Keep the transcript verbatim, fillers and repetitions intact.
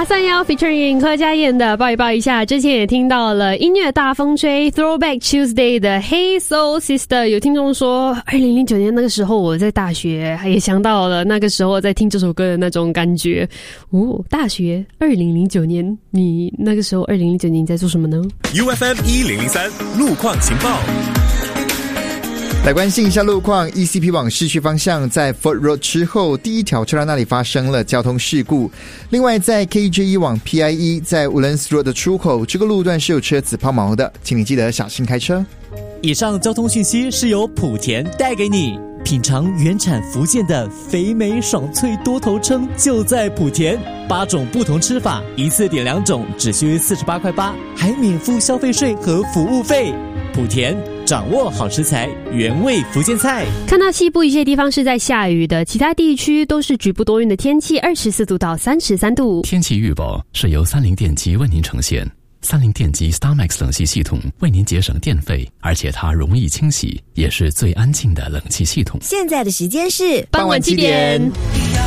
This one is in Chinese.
八三幺 featuring 柯佳燕的抱一抱一下，之前也听到了音乐大风吹 Throwback Tuesday 的 Hey Soul Sister。 有听众说二零零九年那个时候我在大学，也想到了那个时候在听这首歌的那种感觉。哦，大学二零零九年，你那个时候二零零九年你在做什么呢？ U F M 一零零三路况情报。 来关心一下路况 ，E C P 往市区方向在 Fort Road 之后，第一条车道那里发生了交通事故。另外，在 K J E 往 P I E 在 Woodlands Road 的出口，这个路段是有车子抛锚的，请你记得小心开车。 以上交通讯息是由莆田带给你。品尝原产福建的肥美爽脆多头称就在莆田，八种不同吃法，一次点两种，只需四十八块八，还免付消费税和服务费。莆田掌握好食材，原味福建菜。 看到西部一些地方是在下雨的，其他地区都是局部多云的天气，二十四度到三十三度。 天气预报是由三菱电机为您呈现。三菱电机 StarMax 冷气系统为您节省电费，而且它容易清洗，也是最安静的冷气系统。 现在的时间是傍晚七点。